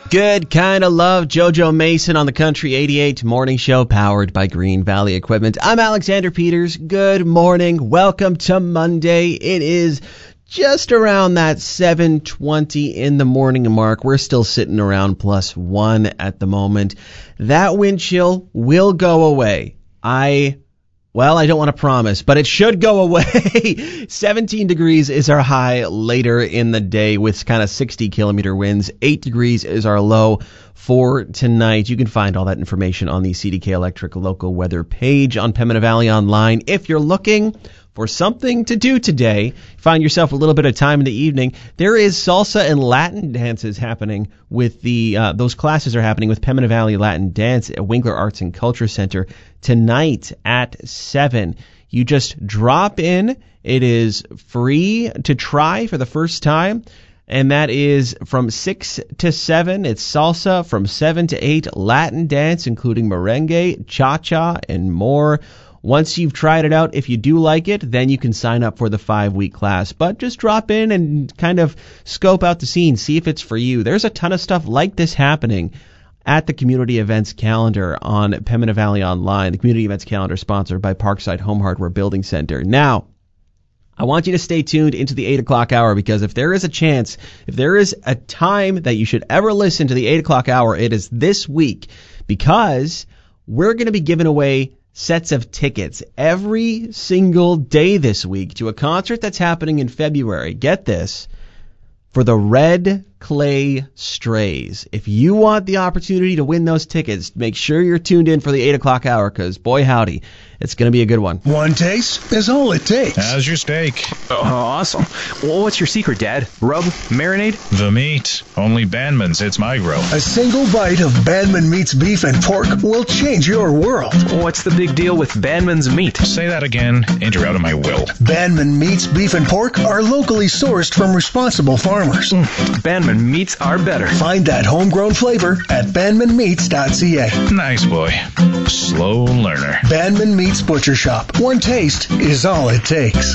Good kind of love. JoJo Mason on the Country 88 Morning Show, powered by Green Valley Equipment. I'm Alexander Peters. Good morning. Welcome to Monday. It is just around that 7:20 in the morning mark. We're still sitting around +1 at the moment. That wind chill will go away. I don't want to promise, but it should go away. 17 degrees is our high later in the day with kind of 60-kilometer winds. 8 degrees is our low for tonight. You can find all that information on the CDK Electric local weather page on Pembina Valley Online. If you're looking for something to do today, find yourself a little bit of time in the evening, there is salsa and Latin dances happening with those classes are happening with Pembina Valley Latin Dance at Winkler Arts and Culture Center tonight at 7. You just drop in. It is free to try for the first time, and that is from 6 to 7. It's salsa. From 7 to 8, Latin dance, including merengue, cha-cha, and more. Once you've tried it out, if you do like it, then you can sign up for the 5-week class. But just drop in and kind of scope out the scene, see if it's for you. There's a ton of stuff like this happening at the community events calendar on Pembina Valley Online. The community events calendar sponsored by Parkside Home Hardware Building Center. Now, I want you to stay tuned into the 8 o'clock hour, because if there is a chance, if there is a time that you should ever listen to the 8 o'clock hour, it is this week, because we're going to be giving away sets of tickets every single day this week to a concert that's happening in February. Get this, for the Red Clay Strays. If you want the opportunity to win those tickets, make sure you're tuned in for the 8 o'clock hour, because boy howdy, it's going to be a good one. One taste is all it takes. How's your steak? Oh, awesome. Well, what's your secret, Dad? Rub? Marinade? The meat. Only Bandman's hits my grill. A single bite of Bandman Meat's beef and pork will change your world. What's the big deal with Bandman's meat? Say that again, and you're out of my will. Bandman Meat's beef and pork are locally sourced from responsible farmers. Bandman meats are better. Find that homegrown flavor at bandmanmeats.ca. Nice boy. Slow learner. Bandman Meats Butcher Shop. One taste is all it takes.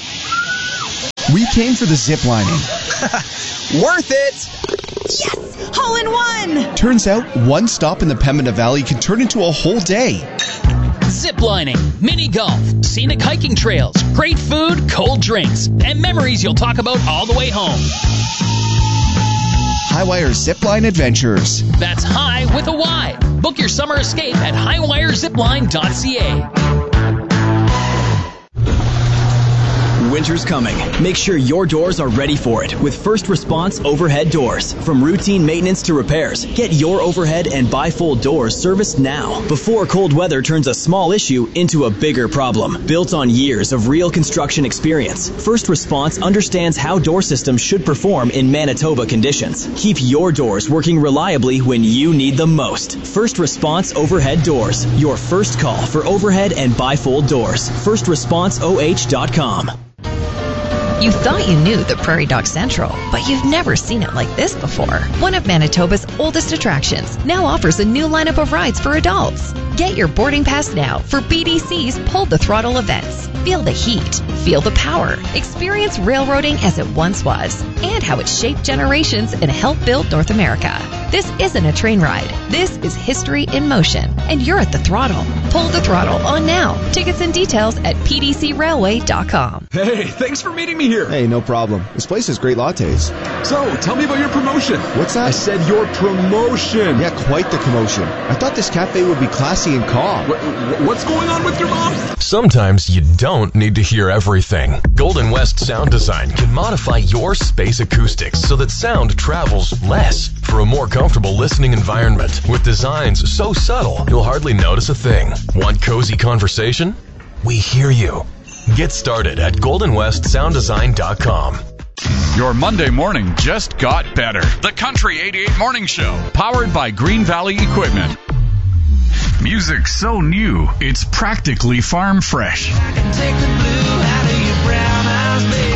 We came for the zip lining. Worth it! Yes! Hole in one! Turns out one stop in the Pembina Valley can turn into a whole day. Ziplining, mini golf, scenic hiking trails, great food, cold drinks, and memories you'll talk about all the way home. Highwire Zipline Adventures. That's high with a Y. Book your summer escape at highwirezipline.ca. Winter's coming. Make sure your doors are ready for it with First Response Overhead Doors. From routine maintenance to repairs, get your overhead and bifold doors serviced now before cold weather turns a small issue into a bigger problem. Built on years of real construction experience, First Response understands how door systems should perform in Manitoba conditions. Keep your doors working reliably when you need them most. First Response Overhead Doors. Your first call for overhead and bifold doors. FirstResponseOH.com. You thought you knew the Prairie Dog Central, but you've never seen it like this before. One of Manitoba's oldest attractions now offers a new lineup of rides for adults. Get your boarding pass now for BDC's Pull the Throttle events. Feel the heat, feel the power, experience railroading as it once was, and how it shaped generations and helped build North America. This isn't a train ride. This is history in motion, and you're at the throttle. Pull the Throttle on now. Tickets and details at pdcrailway.com. Hey, thanks for meeting me here. Hey, no problem. This place has great lattes. So, tell me about your promotion. What's that? I said your promotion. Yeah, quite the commotion. I thought this cafe would be classy and calm. What's going on with your mom? Sometimes you don't need to hear everything. Golden West Sound Design can modify your space acoustics so that sound travels less for a more comfortable listening environment. With designs so subtle, you'll hardly notice a thing. Want cozy conversation? We hear you. Get started at goldenwestsounddesign.com. Your Monday morning just got better. The Country 88 Morning Show, powered by Green Valley Equipment. Music so new, it's practically farm fresh. I can take the blue out of your brown eyes, baby.